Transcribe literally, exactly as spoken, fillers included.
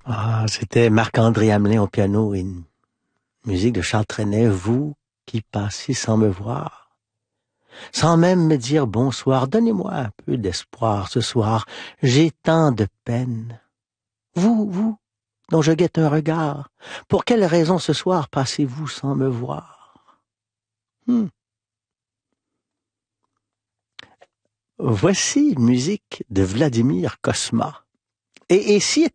Ah, c'était Marc-André Hamelin au piano et une musique de Charles Trenet, vous qui passez sans me voir, sans même me dire bonsoir, donnez-moi un peu d'espoir ce soir, j'ai tant de peine. Vous, vous, dont je guette un regard, pour quelle raison ce soir passez-vous sans me voir? Hmm. Voici une musique de Vladimir Cosma. Et, et si